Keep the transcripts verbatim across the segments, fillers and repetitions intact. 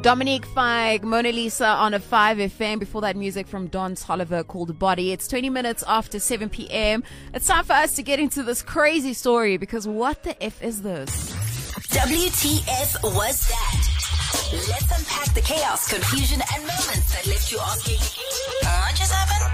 Dominique Fike, Mona Lisa on a five F M. Before that, music from Don Toliver called Body. It's twenty minutes after seven p.m. It's time for us to get into this crazy story, because what the F is this? W T F was that? Let's unpack the chaos, confusion, and moments that left you asking, what just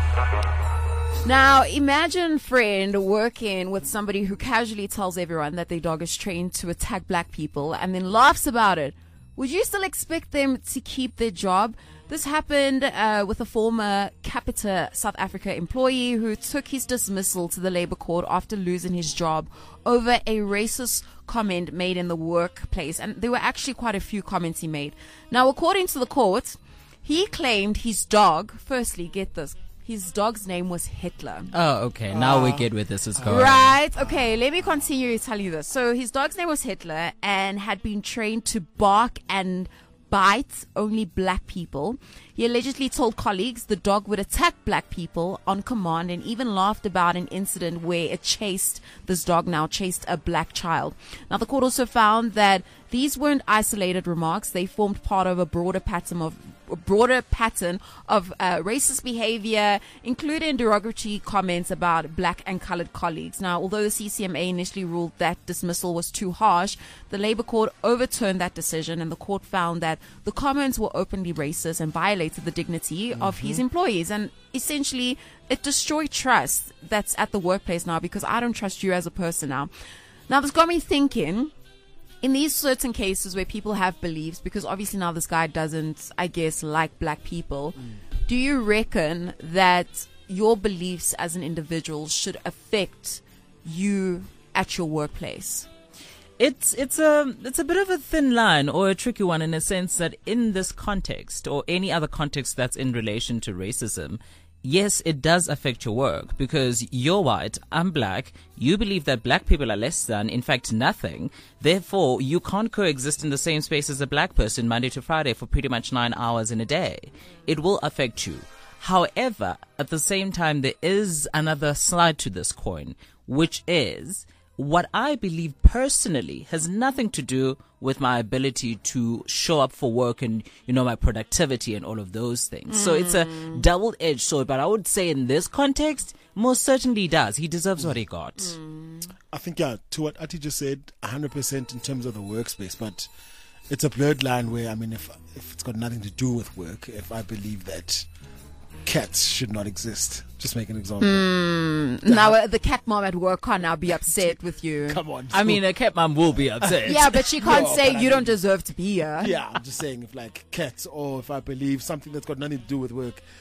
happened? Now, imagine, friend, working with somebody who casually tells everyone that their dog is trained to attack black people and then laughs about it. Would you still expect them to keep their job? This happened uh, with a former Capita South Africa employee who took his dismissal to the labor court after losing his job over a racist comment made in the workplace. And there were actually quite a few comments he made. Now, according to the court, he claimed his dog, firstly, get this, his dog's name was Hitler. Oh, okay. Now uh, we get where this is going. Right. Okay. Let me continue to tell you this. So his dog's name was Hitler and had been trained to bark and bite only black people. He allegedly told colleagues the dog would attack black people on command, and even laughed about an incident where it chased, this dog now chased a black child. Now, the court also found that these weren't isolated remarks. They formed part of a broader pattern of a broader pattern of uh, racist behavior, including derogatory comments about black and colored colleagues. Now, although the C C M A initially ruled that dismissal was too harsh, the labor court overturned that decision, and the court found that the comments were openly racist and violated the dignity mm-hmm. of his employees. And essentially, it destroyed trust that's at the workplace now, because I don't trust you as a person now. Now, this got me thinking, in these certain cases where people have beliefs, because obviously now this guy doesn't, I guess, like black people, mm. do you reckon that your beliefs as an individual should affect you at your workplace? It's it's a it's a bit of a thin line, or a tricky one, in a sense that in this context, or any other context that's in relation to racism, yes, it does affect your work, because you're white, I'm black, you believe that black people are less than, in fact, nothing. Therefore, you can't coexist in the same space as a black person Monday to Friday for pretty much nine hours in a day. It will affect you. However, at the same time, there is another side to this coin, which is what I believe personally has nothing to do with my ability to show up for work and, you know, my productivity and all of those things. Mm. So it's a double-edged sword, but I would say in this context, most certainly does. He deserves what he got. Mm. I think, yeah, to what Ati just said, one hundred percent in terms of the workspace, but it's a blurred line where, I mean, if if it's got nothing to do with work, if I believe that cats should not exist. Just make an example. Mm, now, uh, the cat mom at work can't now be upset with you. Come on. I mean, a cat mom will be upset. Yeah, but she can't No, say but I you don't mean- deserve to be here. Yeah, I'm just saying, if like cats, or if I believe something that's got nothing to do with work,